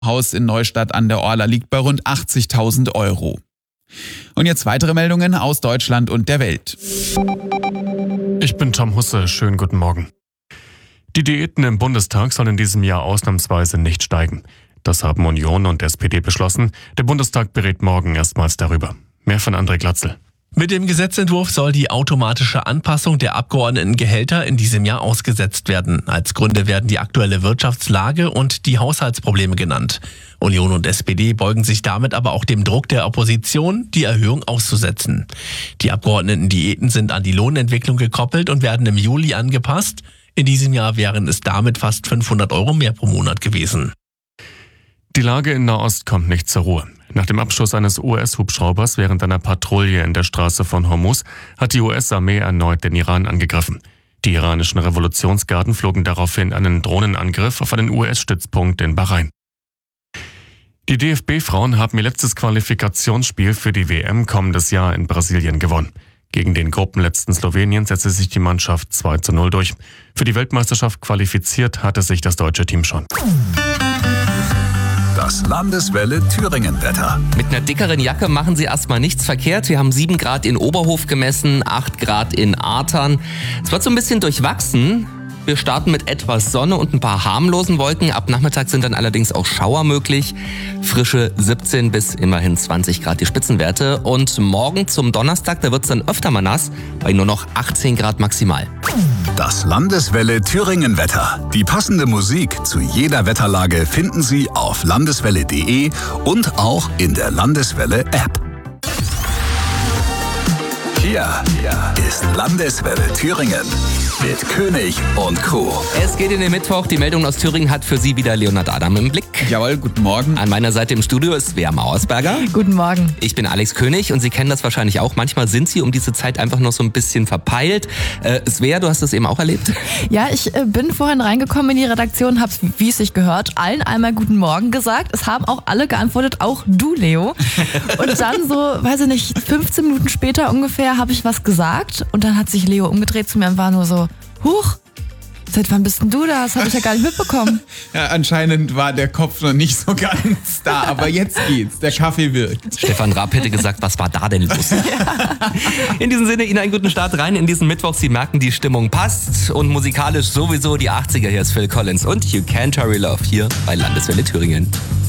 Haus in Neustadt an der Orla liegt bei rund 80.000 Euro. Und jetzt weitere Meldungen aus Deutschland und der Welt. Ich bin Tom Husse, schönen guten Morgen. Die Diäten im Bundestag sollen in diesem Jahr ausnahmsweise nicht steigen. Das haben Union und SPD beschlossen. Der Bundestag berät morgen erstmals darüber. Mehr von André Glatzel. Mit dem Gesetzentwurf soll die automatische Anpassung der Abgeordnetengehälter in diesem Jahr ausgesetzt werden. Als Gründe werden die aktuelle Wirtschaftslage und die Haushaltsprobleme genannt. Union und SPD beugen sich damit aber auch dem Druck der Opposition, die Erhöhung auszusetzen. Die Abgeordnetendiäten sind an die Lohnentwicklung gekoppelt und werden im Juli angepasst. In diesem Jahr wären es damit fast 500 Euro mehr pro Monat gewesen. Die Lage in Nahost kommt nicht zur Ruhe. Nach dem Abschuss eines US-Hubschraubers während einer Patrouille in der Straße von Hormuz hat die US-Armee erneut den Iran angegriffen. Die iranischen Revolutionsgarden flogen daraufhin einen Drohnenangriff auf einen US-Stützpunkt in Bahrain. Die DFB-Frauen haben ihr letztes Qualifikationsspiel für die WM kommendes Jahr in Brasilien gewonnen. Gegen den Gruppenletzten Slowenien setzte sich die Mannschaft 2:0 durch. Für die Weltmeisterschaft qualifiziert hatte sich das deutsche Team schon. Das Landeswelle Thüringen-Wetter. Mit einer dickeren Jacke machen Sie erstmal nichts verkehrt. Wir haben 7 Grad in Oberhof gemessen, 8 Grad in Artern. Es wird so ein bisschen durchwachsen. Wir starten mit etwas Sonne und ein paar harmlosen Wolken. Ab Nachmittag sind dann allerdings auch Schauer möglich. Frische 17 bis immerhin 20 Grad die Spitzenwerte. Und morgen zum Donnerstag, da wird es dann öfter mal nass, bei nur noch 18 Grad maximal. Das Landeswelle Thüringen-Wetter. Die passende Musik zu jeder Wetterlage finden Sie auf landeswelle.de und auch in der Landeswelle-App. Hier ist Landeswelle Thüringen mit König und Co. Es geht in den Mittwoch. Die Meldung aus Thüringen hat für Sie wieder Leonhard Adam im Blick. Jawohl, guten Morgen. An meiner Seite im Studio ist Svea Mauersberger. Guten Morgen. Ich bin Alex König und Sie kennen das wahrscheinlich auch. Manchmal sind Sie um diese Zeit einfach noch so ein bisschen verpeilt. Svea, du hast das eben auch erlebt? Ja, ich bin vorhin reingekommen in die Redaktion, hab's, wie es sich gehört, allen einmal guten Morgen gesagt. Es haben auch alle geantwortet, auch du, Leo. Und dann so, weiß ich nicht, 15 Minuten später ungefähr habe ich was gesagt und dann hat sich Leo umgedreht zu mir und war nur so, huch, seit wann bist denn du da? Das habe ich ja gar nicht mitbekommen. Ja, anscheinend war der Kopf noch nicht so ganz da, aber jetzt geht's. Der Kaffee wirkt. Stefan Raab hätte gesagt, was war da denn los? Ja. In diesem Sinne, Ihnen einen guten Start rein in diesen Mittwoch. Sie merken, die Stimmung passt und musikalisch sowieso die 80er. Hier ist Phil Collins und You Can't Hurry Love hier bei Landeswelle Thüringen.